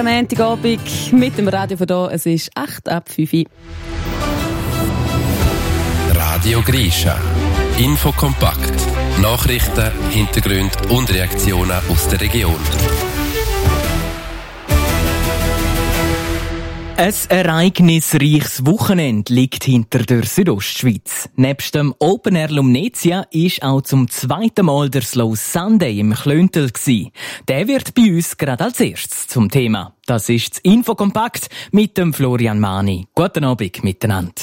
Am Montagabend mit dem Radio von hier. Es ist 8:05. Radio Grisha. Infokompakt. Nachrichten, Hintergründe und Reaktionen aus der Region. Ein ereignisreiches Wochenende liegt hinter der Südostschweiz. Nebst dem Open Air Lumnezia ist auch zum zweiten Mal der Slow Sunday im Klöntel gsi. Der wird bei uns gerade als erstes zum Thema. Das ist das Infokompakt mit dem Florian Mani. Guten Abend miteinander.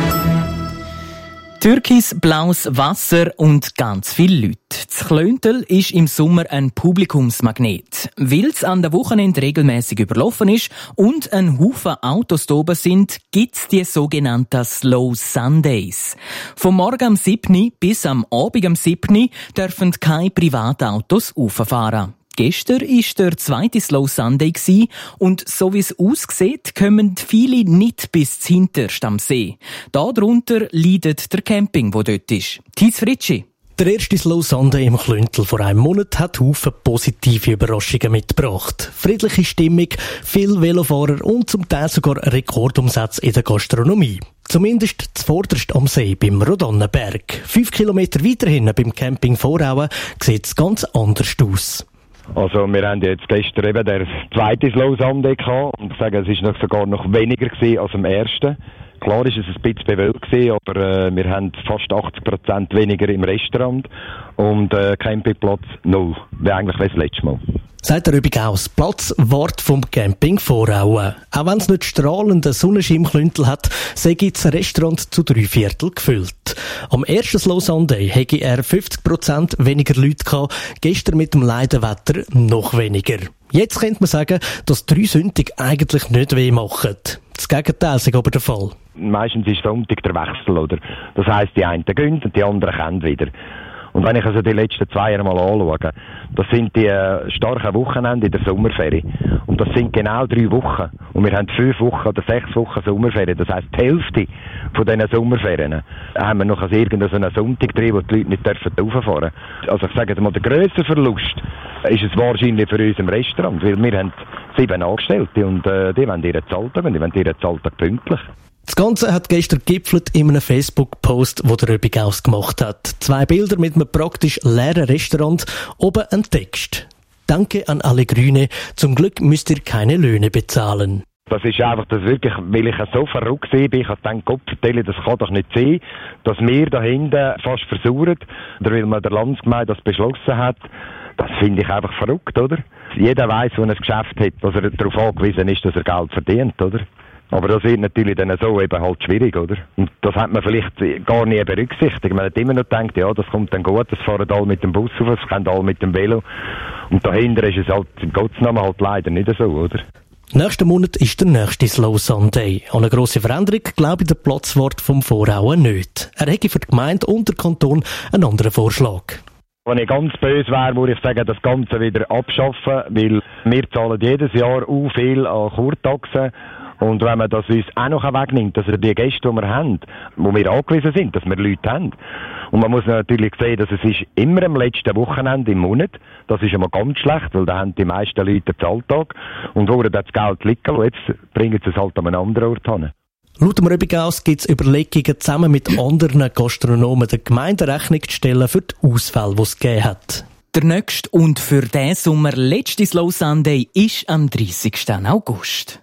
Türkisblaues Wasser und ganz viele Leute. Das Klöntel ist im Sommer ein Publikumsmagnet. Weil es an den Wochenenden regelmäßig überlaufen ist und ein Haufen Autos da oben sind, gibt's die sogenannten Slow Sundays. Vom Morgen am 7. bis am Abend am 7. dürfen keine Privatautos rauffahren. Gestern war der zweite Slow Sunday und so wie es aussieht, kommen viele nicht bis zuhinterst am See. Darunter leidet der Camping, der dort ist. Thies Fritschi. Der erste Slow Sunday im Klöntel vor einem Monat hat Haufen positive Überraschungen mitgebracht. Friedliche Stimmung, viele Velofahrer und zum Teil sogar Rekordumsätze in der Gastronomie. Zumindest zuvorderst am See beim Rodonnenberg. 5 Kilometer weiter hinten beim Camping Vorauen sieht es ganz anders aus. Also wir haben jetzt gestern eben der zweite Slow Sunday gehabt und ich sage, es ist sogar noch weniger gewesen als am ersten. Klar ist es ein bisschen bewölkt gewesen, aber wir haben fast 80% weniger im Restaurant und Campingplatz 0, wie eigentlich das letzte Mal. Sagt der Rübigaus, Platzwart vom Camping Vorauen. Auch wenn es nicht strahlenden Sonnenschein im Klöntel hat, sei das Restaurant zu 3/4 gefüllt. Am ersten Slow Sunday hätte er 50% weniger Leute gehabt, gestern mit dem Leidenwetter noch weniger. Jetzt könnte man sagen, dass 3 Sündig eigentlich nicht weh machen. Das Gegenteil ist aber der Fall. Meistens ist Sonntag der Wechsel, oder? Das heisst, die einen gehen und die anderen kommen wieder. Und wenn ich also die letzten 2 Jahre mal anschaue, das sind die starken Wochenende in der Sommerferie. Und das sind genau 3 Wochen. Und wir haben 5 Wochen oder 6 Wochen Sommerferien. Das heisst, die Hälfte von diesen Sommerferien haben wir noch irgendeinen Sonntag drin, wo die Leute nicht rauffahren dürfen. Also ich sage mal, der grösste Verlust ist es wahrscheinlich für uns im Restaurant, weil wir haben 7 Angestellte und die wollen ihren Zahltag und die wollen ihren Zahltag pünktlich. Das Ganze hat gestern gipfelt in einem Facebook-Post, den der Rübigaus gemacht hat. 2 Bilder mit einem praktisch leeren Restaurant, oben ein Text. Danke an alle Grüne, zum Glück müsst ihr keine Löhne bezahlen. Das ist einfach, das wirklich, weil ich so verrückt war, ich habe gedacht, Gott vertelle, das kann doch nicht sein, dass wir da hinten fast versauern, oder weil man der Landsgemeinde das beschlossen hat. Das finde ich einfach verrückt, oder? Jeder weiss, wo er ein Geschäft hat, dass er darauf angewiesen ist, dass er Geld verdient, oder? Aber das wird natürlich dann so eben halt schwierig, oder? Und das hat man vielleicht gar nie berücksichtigt. Man hat immer noch gedacht, ja, das kommt dann gut, das fahren alle mit dem Bus auf, das fahren alle mit dem Velo. Und dahinter ist es halt, im Gottes Namen halt leider nicht so, oder? Nächsten Monat ist der nächste Slow Sunday. An eine grosse Veränderung glaube ich der Platzwart vom Vorauen nicht. Er hätte für die Gemeinde und den Kanton einen anderen Vorschlag. Wenn ich ganz böse wäre, würde ich sagen, das Ganze wieder abschaffen, weil wir zahlen jedes Jahr viel an Kurtaxen. Und wenn man das uns auch noch wegnimmt, dass die Gäste, die wir haben, wo wir angewiesen sind, dass wir Leute haben. Und man muss natürlich sehen, dass es ist immer am letzten Wochenende im Monat. Das ist immer ganz schlecht, weil da haben die meisten Leute den Alltag. Und wo das Geld liegen, und jetzt bringen sie es halt an einen anderen Ort hin. Laut dem Rübigaus gibt es Überlegungen, zusammen mit anderen Gastronomen der Gemeinde Rechnung zu stellen für die Ausfälle, die es gegeben hat. Der nächste und für diesen Sommer letzte Slow Sunday ist am 30. August.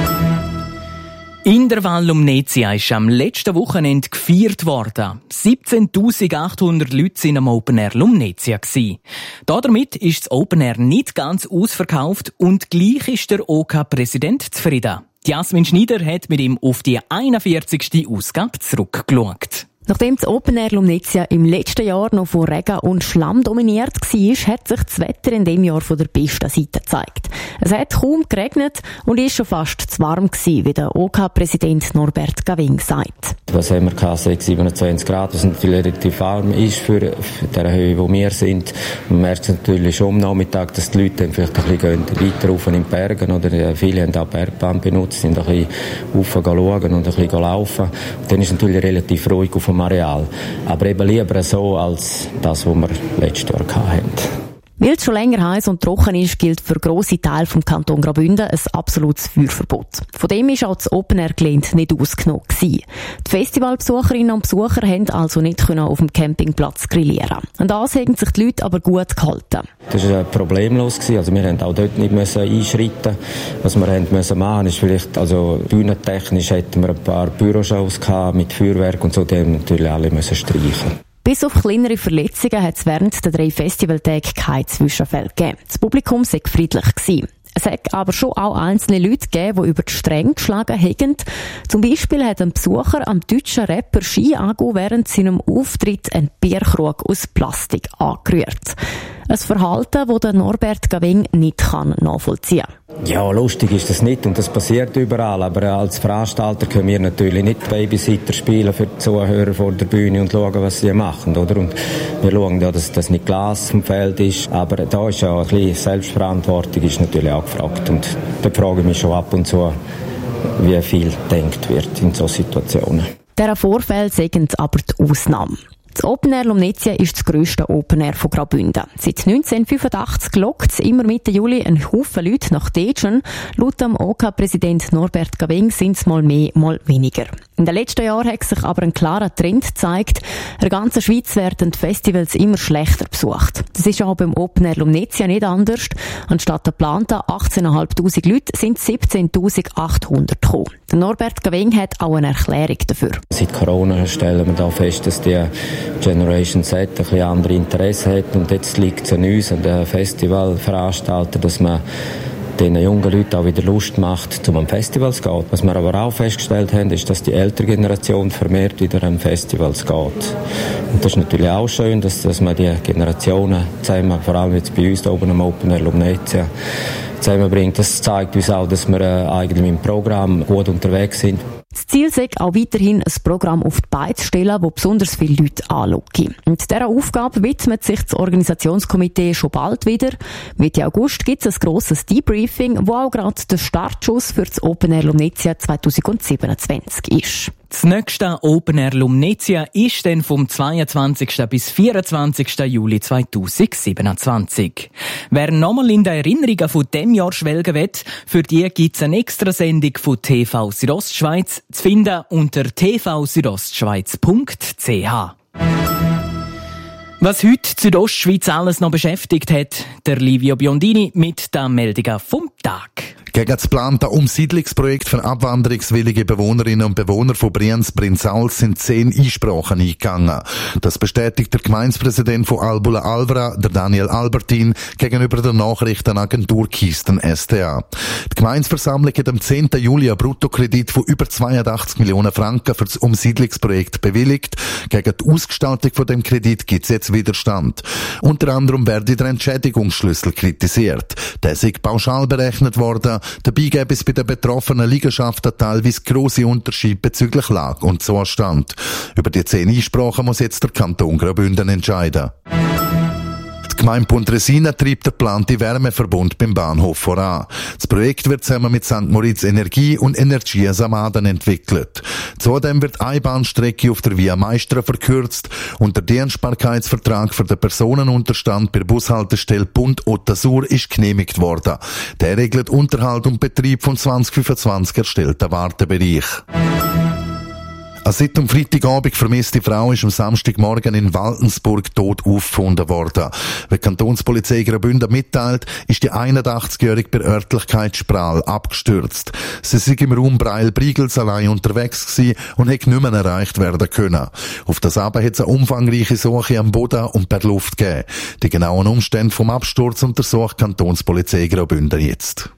In der Val Lumnezia ist am letzten Wochenende gefeiert worden. 17.800 Leute sind am Open Air Lumnezia gsi. Damit ist das Open Air nicht ganz ausverkauft und gleich ist der OK-Präsident zufrieden. Jasmin Schneider hat mit ihm auf die 41. Ausgabe zurückgeschaut. Nachdem das Open Air Lumnezia im letzten Jahr noch von Regen und Schlamm dominiert war, hat sich das Wetter in diesem Jahr von der besten Seite gezeigt. Es hat kaum geregnet und ist schon fast zu warm gewesen, wie der OK-Präsident Norbert Gavin sagt. Was haben wir gehabt? 27 Grad, was natürlich relativ warm ist für die Höhe, wo wir sind. Man merkt natürlich schon am Nachmittag, dass die Leute dann vielleicht ein bisschen weiter rauf in den Bergen oder viele haben auch Bergbahn benutzt, sind ein bisschen rauf schauen und ein bisschen laufen. Und dann ist es natürlich relativ ruhig auf dem Areal. Aber eben lieber so als das, was wir letztes Jahr hatten. Weil es schon länger heiß und trocken ist, gilt für grosse Teile vom Kanton Graubünden ein absolutes Feuerverbot. Von dem ist auch das Open-Air-Gelände nicht ausgenommen gewesen. Die Festivalbesucherinnen und Besucher haben also nicht auf dem Campingplatz grillieren. Und das haben sich die Leute aber gut gehalten. Das war problemlos gewesen. Also wir mussten auch dort nicht einschreiten. Was wir machen mussten, ist vielleicht, also bühnentechnisch hätten wir ein paar Büroshows gehabt mit Feuerwerk und so, die haben natürlich alle streichen. Bis auf kleinere Verletzungen hat es während der 3 Festivaltage keine Zwischenfälle gegeben. Das Publikum sei friedlich gewesen. Es hat aber schon auch einzelne Leute gegeben, die über die Stränge geschlagen haben. Zum Beispiel hat ein Besucher am deutschen Rapper Ski Agu während seinem Auftritt einen Bierkrug aus Plastik angerührt. Ein Verhalten, das Norbert Gaving nicht nachvollziehen kann. Ja, lustig ist das nicht und das passiert überall, aber als Veranstalter können wir natürlich nicht Babysitter spielen für die Zuhörer vor der Bühne und schauen, was sie machen, oder? Und wir schauen ja, dass das nicht Glas vom Feld ist, aber da ist ja ein bisschen Selbstverantwortung ist natürlich auch gefragt und da frage ich mich schon ab und zu, wie viel gedacht wird in solchen Situationen. Dieser Vorfall sagen aber die Ausnahme. Das Open Air Lumnezia ist das grösste Open Air von Graubünden. Seit 1985 lockt es immer Mitte Juli einen Haufen Leute nach Dätschen. Laut dem OK-Präsident Norbert Gaving sind es mal mehr, mal weniger. In den letzten Jahren hat sich aber ein klarer Trend gezeigt. In der ganzen Schweiz werden die Festivals immer schlechter besucht. Das ist auch beim Open Air Lumnezia nicht anders. Anstatt der geplanten 18'500 Leute sind 17'800 gekommen. Der Norbert Gaving hat auch eine Erklärung dafür. Seit Corona stellen wir da fest, dass die Generation Z ein bisschen andere Interessen hat und jetzt liegt es an uns, an den Festivalveranstaltern, dass man den jungen Leuten auch wieder Lust macht, zum an Festivals zu gehen. Was wir aber auch festgestellt haben, ist, dass die ältere Generation vermehrt wieder an Festivals geht. Und das ist natürlich auch schön, dass man die Generationen zusammen, vor allem jetzt bei uns da oben am Open Air Lumnezia, zusammenbringt. Das zeigt uns auch, dass wir eigentlich mit dem Programm gut unterwegs sind. Das Ziel ist auch weiterhin, ein Programm auf die Beine zu stellen, das besonders viele Leute anlockt. Und dieser Aufgabe widmet sich das Organisationskomitee schon bald wieder. Mitte August gibt es ein grosses Debriefing, wo auch gerade der Startschuss für das Open Air Lumnezia 2027 ist. Das nächste Open Air Lumnezia ist dann vom 22. bis 24. Juli 2027. Wer nochmal in den Erinnerungen von diesem Jahr schwelgen will, für die gibt es eine Extrasendung von TV Südostschweiz zu finden unter tvsüdostschweiz.ch. Was heute die Südostschweiz alles noch beschäftigt hat, der Livio Biondini mit den Meldungen vom Tag. Gegen das geplante Umsiedlungsprojekt für abwanderungswillige Bewohnerinnen und Bewohner von Brienz-Brienz-Alz sind 10 Einsprachen eingegangen. Das bestätigt der Gemeindepräsident von Albula Alvra, der Daniel Albertin, gegenüber der Nachrichtenagentur Kisten SDA. Die Gemeindeversammlung hat am 10. Juli einen Bruttokredit von über 82 Millionen Franken für das Umsiedlungsprojekt bewilligt. Gegen die Ausgestaltung von dem Kredit gibt es jetzt Widerstand. Unter anderem werde der Entschädigungsschlüssel kritisiert. Der sei pauschal berechnet worden. Dabei gäbe es bei den betroffenen Liegenschaften teilweise grosse Unterschiede bezüglich Lage und Zustand. Über die 10 Einsprachen muss jetzt der Kanton Graubünden entscheiden. Die Gemeinde Pontresina treibt den geplanten Wärmeverbund beim Bahnhof voran. Das Projekt wird zusammen mit St. Moritz Energie und Energie Samaden entwickelt. Zudem wird eine Bahnstrecke auf der Via Maestra verkürzt und der Dienstbarkeitsvertrag für den Personenunterstand bei der Bushaltestelle Bund Ottasur ist genehmigt worden. Der regelt Unterhalt und Betrieb von 2025 erstellten Wartebereich. Eine seit am Freitagabend vermisste Frau ist am Samstagmorgen in Waldensburg tot aufgefunden worden. Wie die Kantonspolizei Graubünden mitteilt, ist die 81-Jährige bei der Örtlichkeit Sprahl abgestürzt. Sie sei im Raum Breil-Briegels allein unterwegs gewesen und hätte nicht mehr erreicht werden können. Auf das aber hat es eine umfangreiche Suche am Boden und per Luft gegeben. Die genauen Umstände vom Absturz untersucht die Kantonspolizei Graubünden jetzt.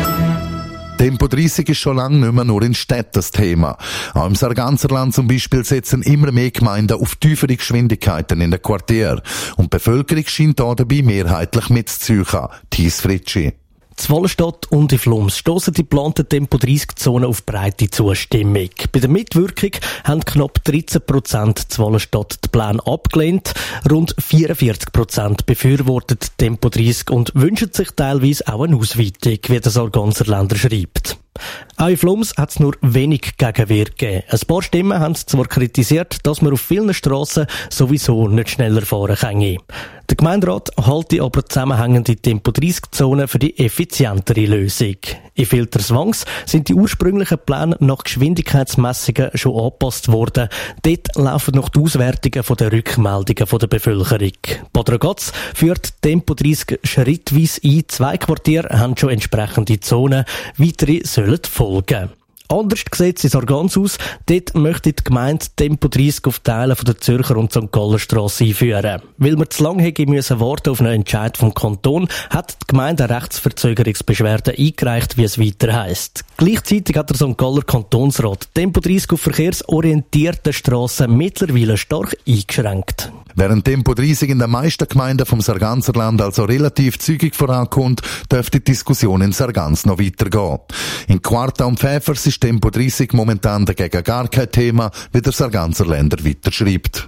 Tempo 30 ist schon lange nicht mehr nur in Städten das Thema. Auch im Sarganserland zum Beispiel setzen immer mehr Gemeinden auf tiefere Geschwindigkeiten in den Quartieren. Und die Bevölkerung scheint da dabei mehrheitlich mitzuziehen. Thies Fritschi. In Wallenstadt und in Flums stossen die geplanten Tempo-30-Zonen auf breite Zustimmung. Bei der Mitwirkung haben knapp 13% Wallenstadt die Pläne abgelehnt. Rund 44% befürworten Tempo 30 und wünschen sich teilweise auch eine Ausweitung, wie das Sarganserländer schreibt. Auch in Flums hat es nur wenig Gegenwehr gegeben. Ein paar Stimmen haben zwar kritisiert, dass man auf vielen Strassen sowieso nicht schneller fahren kann. Der Gemeinderat halte aber zusammenhängende Tempo-30-Zonen für die effizientere Lösung. In Filterswangs sind die ursprünglichen Pläne nach Geschwindigkeitsmessungen schon angepasst worden. Dort laufen noch die Auswertungen der Rückmeldungen der Bevölkerung. Bad Ragaz führt Tempo 30 schrittweise ein. 2 Quartiere haben schon entsprechende Zonen. Weitere sollen folgen. Anders sieht es in Sargans aus. Dort möchte die Gemeinde Tempo 30 auf Teilen der Zürcher und St. Galler Strasse einführen. Weil wir zu lange warten müssen auf einen Entscheid vom Kanton, hat die Gemeinde eine Rechtsverzögerungsbeschwerde eingereicht, wie es weiter heisst. Gleichzeitig hat der St. Galler Kantonsrat Tempo 30 auf verkehrsorientierten Strassen mittlerweile stark eingeschränkt. Während Tempo 30 in den meisten Gemeinden vom Sarganserland also relativ zügig vorankommt, dürfte die Diskussion in Sargans noch weitergehen. In Quarta und Pfäfers ist Tempo 30 momentan dagegen gar kein Thema, wie der Sarganserländer weiterschreibt.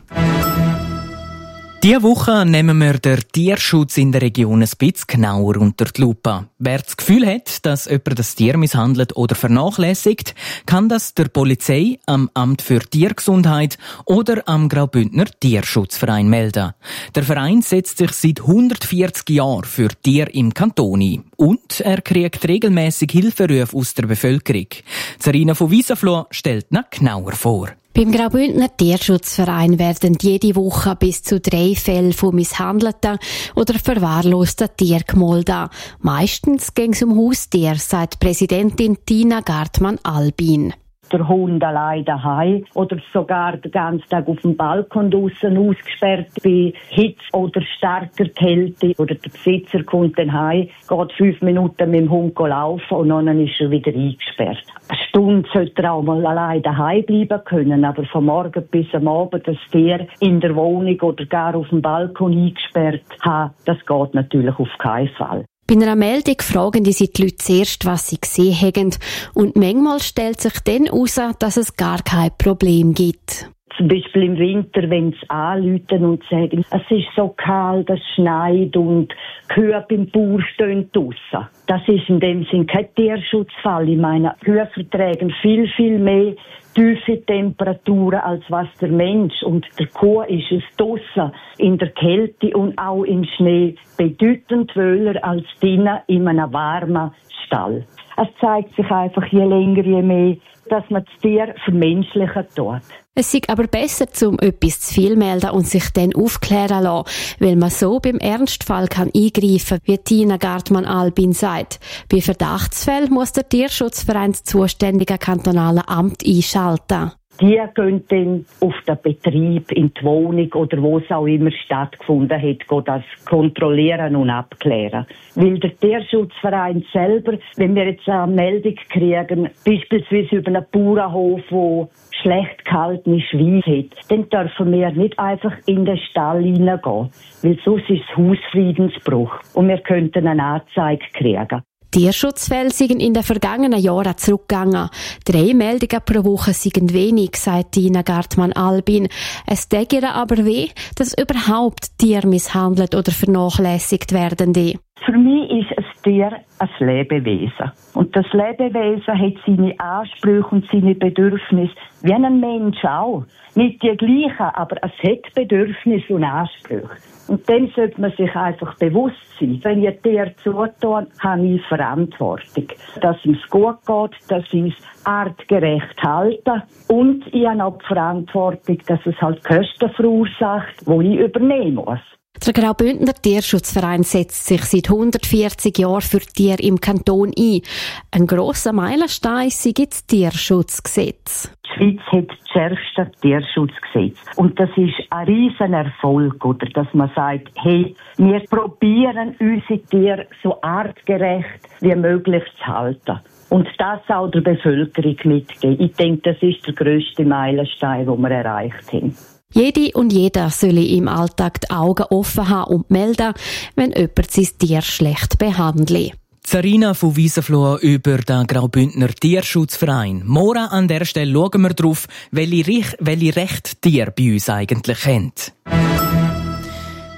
Diese Woche nehmen wir den Tierschutz in der Region ein bisschen genauer unter die Lupe. Wer das Gefühl hat, dass jemand das Tier misshandelt oder vernachlässigt, kann das der Polizei, am Amt für Tiergesundheit oder am Graubündner Tierschutzverein melden. Der Verein setzt sich seit 140 Jahren für Tiere im Kanton ein. Und er kriegt regelmäßig Hilferufe aus der Bevölkerung. Sarina von Wiesenfloh stellt noch genauer vor. Beim Graubündner Tierschutzverein werden jede Woche bis zu 3 Fälle von misshandelten oder verwahrlosten Tieren gemeldet. Meistens ging es um Haustiere, sagt Präsidentin Tina Gartmann-Albin. Der Hund allein daheim oder sogar den ganzen Tag auf dem Balkon draussen ausgesperrt bei Hitze oder starker Kälte. Oder der Besitzer kommt dann heim, geht 5 Minuten mit dem Hund laufen und dann ist er wieder eingesperrt. Eine Stunde sollte er auch mal allein daheim bleiben können, aber von morgen bis am Abend das Tier in der Wohnung oder gar auf dem Balkon eingesperrt haben, das geht natürlich auf keinen Fall. Bei einer Meldung fragen die Leute zuerst, was sie gesehen haben. Und manchmal stellt sich dann heraus, dass es gar kein Problem gibt. Zum Beispiel im Winter, wenn sie anrufen und sagen, es ist so kalt, es schneit und Kühe beim Bauer stehen draussen. Das ist in dem Sinn kein Tierschutzfall. Ich meine, Kühe vertragen viel, viel mehr tiefe Temperaturen als was der Mensch. Und der Kuh ist es draussen in der Kälte und auch im Schnee bedeutend wöhler als drinnen in einem warmen Stall. Es zeigt sich einfach je länger, je mehr, dass man das Tier vermenschlichen tut. Es ist aber besser, um etwas zu viel melden und sich dann aufklären lassen, weil man so beim Ernstfall kann eingreifen, wie Tina Gartmann-Albin sagt. Bei Verdachtsfällen muss der Tierschutzverein das zuständige kantonale Amt einschalten. Die gehen dann auf den Betrieb, in die Wohnung oder wo es auch immer stattgefunden hat, das kontrollieren und abklären. Weil der Tierschutzverein selber, wenn wir jetzt eine Meldung kriegen, beispielsweise über einen Bauernhof, der schlecht gehaltene Schweine hat, dann dürfen wir nicht einfach in den Stall hineingehen, weil sonst ist es Hausfriedensbruch und wir könnten eine Anzeige kriegen. Tierschutzfälle sind in den vergangenen Jahren zurückgegangen. 3 Meldungen pro Woche sind wenig, sagt Tina Gartmann-Albin. Es tut ihr aber weh, dass überhaupt Tiere misshandelt oder vernachlässigt werden. Für mich ist ein Tier ein Lebewesen. Und das Lebewesen hat seine Ansprüche und seine Bedürfnisse, wie ein Mensch auch. Nicht die gleichen, aber es hat Bedürfnisse und Ansprüche. Und dem sollte man sich einfach bewusst sein. Wenn ich ein Tier zutue, habe ich Verantwortung. Dass es gut geht, dass ich es artgerecht halte. Und ich habe auch die Verantwortung, dass es halt Kosten verursacht, die ich übernehmen muss. Der Graubündner Tierschutzverein setzt sich seit 140 Jahren für Tiere im Kanton ein. Ein grosser Meilenstein ist das Tierschutzgesetz. Die Schweiz hat das schärfste Tierschutzgesetz. Und das ist ein riesen Erfolg, oder? Dass man sagt, hey, wir probieren unsere Tiere so artgerecht wie möglich zu halten. Und das auch der Bevölkerung mitgeben. Ich denke, das ist der grösste Meilenstein, den wir erreicht haben. Jede und jeder soll im Alltag die Augen offen haben und melden, wenn jemand sein Tier schlecht behandelt. Sarina von Wiesenfloh über den Graubündner Tierschutzverein. Morgen an der Stelle schauen wir drauf, welche Rechte Tiere bei uns eigentlich haben.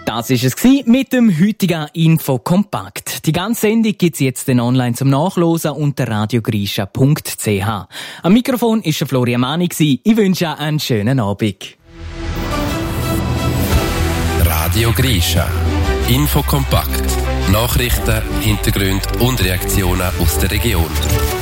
Das war es mit dem heutigen Infokompakt. Die ganze Sendung gibt es jetzt online zum Nachlesen unter radiogrischa.ch. Am Mikrofon war Florian Mani. Ich wünsche einen schönen Abend. Radio Grischa. Infokompakt. Nachrichten, Hintergründe und Reaktionen aus der Region.